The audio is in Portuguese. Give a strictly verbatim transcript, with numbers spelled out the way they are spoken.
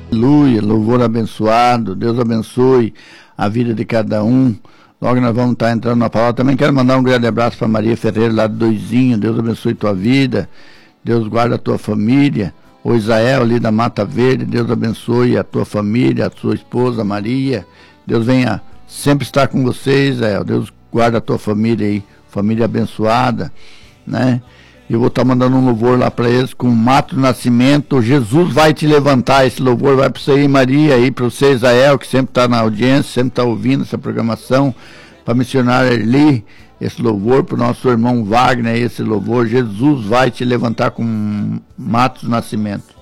Aleluia, louvor abençoado, Deus abençoe a vida de cada um. Logo nós vamos estar entrando na palavra. Também quero mandar um grande abraço para Maria Ferreira, lá do Doizinho. Deus abençoe tua vida, Deus guarda a tua família. O Israel ali da Mata Verde, Deus abençoe a tua família, a tua esposa Maria. Deus venha sempre estar com vocês, Israel. Deus guarda a tua família aí, família abençoada, né? Eu vou estar mandando um louvor lá para eles com Mato Nascimento. Jesus vai te levantar. Esse louvor vai para você aí, Maria, aí para você, Israel, que sempre está na audiência, sempre está ouvindo essa programação. Para a missionária Erli, esse louvor para o nosso irmão Wagner, esse louvor. Jesus vai te levantar com Mato Nascimento.